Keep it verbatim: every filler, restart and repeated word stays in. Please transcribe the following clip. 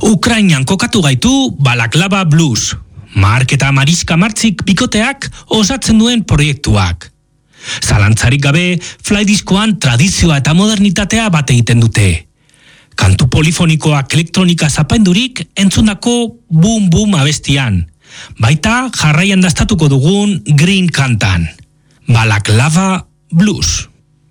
Ukrainan kokatu gaitu Balaklava Blues, Mark eta Mariska Martzik bikoteak osatzen duen proiektuak. Zalantzarik gabe, flydiskoan tradizioa eta modernitatea bat egiten dute. Kantu polifonikoak elektronika zapaindurik entzundako Boom Boom abestian, baita jarraian dastatuko dugun Green kantan. Balaklava Blues.